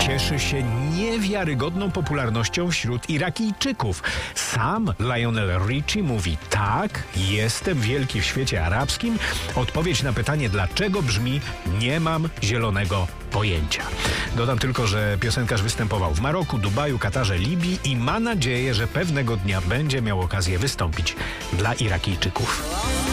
cieszy się niewiarygodną popularnością wśród Irakijczyków. Sam Lionel Richie mówi: tak, jestem wielki w świecie arabskim. Odpowiedź na pytanie dlaczego brzmi: nie mam zielonego pojęcia. Dodam tylko, że piosenkarz występował w Maroku, Dubaju, Katarze, Libii i ma nadzieję, że pewnego dnia będzie miał okazję wystąpić dla Irakijczyków.